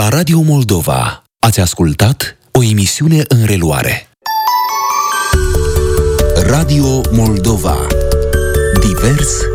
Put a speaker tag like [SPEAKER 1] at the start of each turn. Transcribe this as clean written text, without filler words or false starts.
[SPEAKER 1] La Radio Moldova ați ascultat o emisiune în reluare. Radio Moldova. Divers